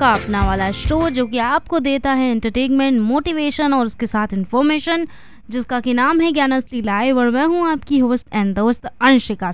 आपका अपना वाला शो जो कि आपको देता है एंटरटेनमेंट, मोटिवेशन और उसके साथ इन्फॉर्मेशन, जिसका कि नाम है ज्ञानस्त्री लाइव। और मैं हूं आपकी होस्ट एंड दोस्त अंशिका।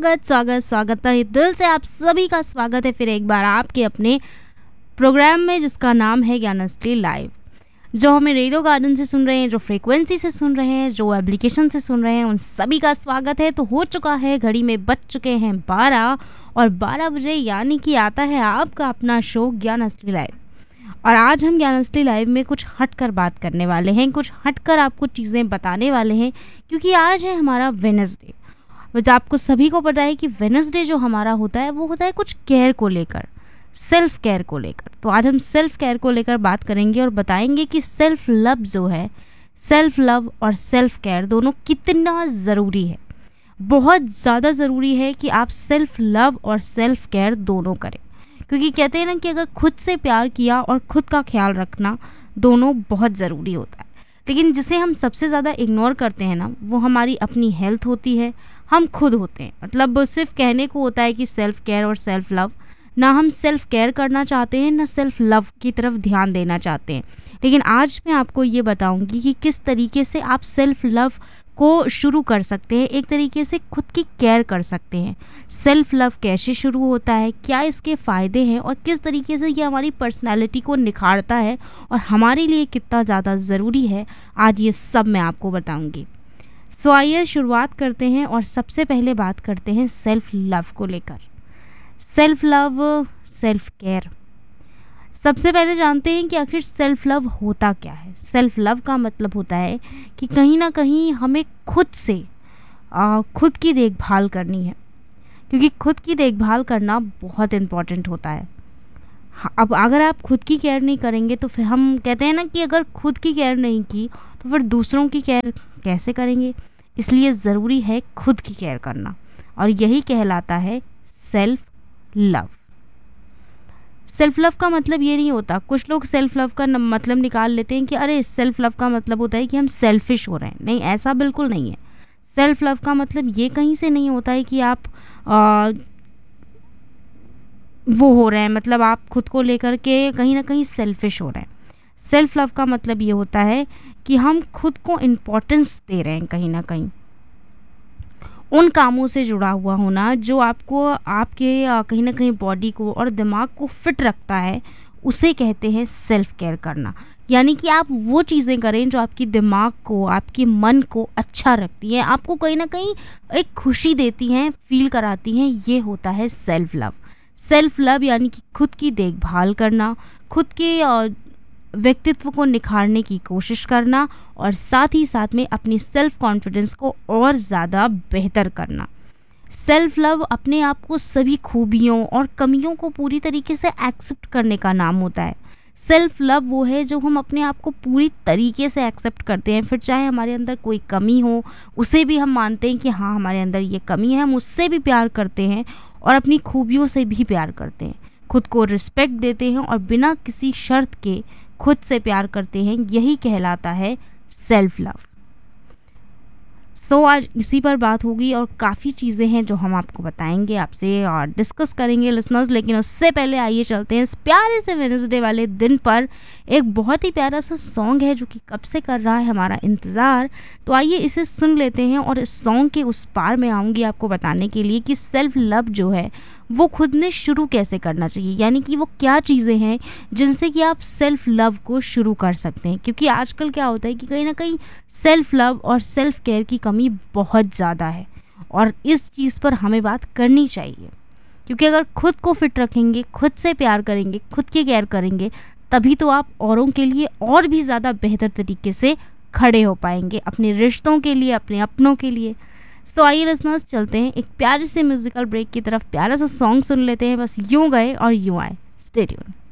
स्वागत है दिल से आप सभी का स्वागत है फिर एक बार आपके अपने प्रोग्राम में जिसका नाम है ज्ञानस्त्री लाइव। जो हमें रेडियो गार्डन से सुन रहे हैं, जो फ्रीक्वेंसी से सुन रहे हैं, जो एप्लीकेशन से सुन रहे हैं, उन सभी का स्वागत है। तो हो चुका है, घड़ी में बज चुके हैं 12 और 12 बजे यानी कि आता है आपका अपना शो ज्ञानस्त्री लाइव। और आज हम ज्ञानस्त्री लाइव में कुछ हटकर बात करने वाले हैं, कुछ हटकर आपको चीज़ें बताने वाले हैं, क्योंकि आज है हमारा वेडनेसडे। वैसे आपको सभी को पता है कि वेडनेसडे जो हमारा होता है वो होता है कुछ केयर को लेकर, सेल्फ केयर को लेकर। तो आज हम सेल्फ केयर को लेकर बात करेंगे और बताएंगे कि सेल्फ लव जो है, सेल्फ लव और सेल्फ केयर दोनों कितना ज़रूरी है। बहुत ज़्यादा ज़रूरी है कि आप सेल्फ लव और सेल्फ केयर दोनों करें, क्योंकि कहते हैं ना कि अगर खुद से प्यार किया और खुद का ख्याल रखना दोनों बहुत ज़रूरी होता है। लेकिन जिसे हम सबसे ज़्यादा इग्नोर करते हैं ना, वो हमारी अपनी हेल्थ होती है, हम खुद होते हैं। मतलब सिर्फ कहने को होता है कि सेल्फ केयर और सेल्फ लव, ना हम सेल्फ केयर करना चाहते हैं, ना सेल्फ लव की तरफ ध्यान देना चाहते हैं। लेकिन आज मैं आपको ये बताऊंगी कि किस तरीके से आप सेल्फ लव को शुरू कर सकते हैं, एक तरीके से खुद की केयर कर सकते हैं। सेल्फ लव कैसे शुरू होता है, क्या इसके फ़ायदे हैं और किस तरीके से ये हमारी पर्सनैलिटी को निखारता है और हमारे लिए कितना ज़्यादा ज़रूरी है, आज ये सब मैं आपको बताऊंगी। सो आइए शुरुआत करते हैं और सबसे पहले बात करते हैं सेल्फ लव को लेकर। Self love, self care. सबसे पहले जानते हैं कि आखिर सेल्फ लव होता क्या है। सेल्फ लव का मतलब होता है कि कहीं ना कहीं हमें खुद से खुद की देखभाल करनी है, क्योंकि खुद की देखभाल करना बहुत इम्पॉर्टेंट होता है। अब अगर आप खुद की केयर नहीं करेंगे तो फिर हम कहते हैं ना कि अगर खुद की केयर नहीं की तो फिर दूसरों की केयर कैसे करेंगे। इसलिए ज़रूरी है खुद की केयर करना, और यही कहलाता है सेल्फ लव। सेल्फ लव का मतलब ये नहीं होता, कुछ लोग सेल्फ लव का मतलब निकाल लेते हैं कि अरे सेल्फ लव का मतलब होता है कि हम सेल्फिश हो रहे हैं। नहीं, ऐसा बिल्कुल नहीं है। सेल्फ लव का मतलब ये कहीं से नहीं होता है कि आप वो हो रहे हैं, मतलब आप खुद को लेकर के कहीं ना कहीं सेल्फिश हो रहे हैं। सेल्फ लव का मतलब ये होता है कि हम खुद को इम्पोर्टेंस दे रहे हैं, कहीं ना कहीं उन कामों से जुड़ा हुआ होना जो आपको आपके कहीं ना कहीं बॉडी को और दिमाग को फिट रखता है, उसे कहते हैं सेल्फ केयर करना। यानी कि आप वो चीज़ें करें जो आपकी दिमाग को, आपके मन को अच्छा रखती हैं, आपको कहीं ना कहीं एक खुशी देती हैं, फील कराती हैं। ये होता है सेल्फ लव। सेल्फ लव यानी कि खुद की देखभाल करना, खुद के व्यक्तित्व को निखारने की कोशिश करना और साथ ही साथ में अपनी सेल्फ कॉन्फिडेंस को और ज़्यादा बेहतर करना। सेल्फ लव अपने आप को सभी खूबियों और कमियों को पूरी तरीके से एक्सेप्ट करने का नाम होता है। सेल्फ लव वो है जो हम अपने आप को पूरी तरीके से एक्सेप्ट करते हैं, फिर चाहे हमारे अंदर कोई कमी हो उसे भी हम मानते हैं कि हाँ हमारे अंदर ये कमी है, हम उससे भी प्यार करते हैं और अपनी खूबियों से भी प्यार करते हैं। खुद को रिस्पेक्ट देते हैं और बिना किसी शर्त के खुद से प्यार करते हैं। यही कहलाता है सेल्फ लव। सो आज इसी पर बात होगी और काफ़ी चीज़ें हैं जो हम आपको बताएंगे, आपसे और डिस्कस करेंगे लिसनर्स। लेकिन उससे पहले आइए चलते हैं इस प्यारे से वेडनेसडे वाले दिन पर। एक बहुत ही प्यारा सा सॉन्ग है जो कि कब से कर रहा है हमारा इंतज़ार, तो आइए इसे सुन लेते हैं। और इस सॉन्ग के उस पार में आऊँगी आपको बताने के लिए कि सेल्फ लव जो है वो खुद ने शुरू कैसे करना चाहिए, यानी कि वो क्या चीज़ें हैं जिनसे कि आप सेल्फ लव को शुरू कर सकते हैं। क्योंकि आजकल क्या होता है कि कहीं ना कहीं सेल्फ लव और सेल्फ केयर की कमी बहुत ज़्यादा है, और इस चीज़ पर हमें बात करनी चाहिए। क्योंकि अगर खुद को फिट रखेंगे, खुद से प्यार करेंगे, खुद की केयर करेंगे, तभी तो आप औरों के लिए और भी ज़्यादा बेहतर तरीके से खड़े हो पाएंगे, अपने रिश्तों के लिए, अपने अपनों के लिए। तो आइए लिसनर्स चलते हैं एक प्यारे से म्यूजिकल ब्रेक की तरफ, प्यारा सा सॉन्ग सुन लेते हैं। बस यूं गए और यूं आए। Stay tune.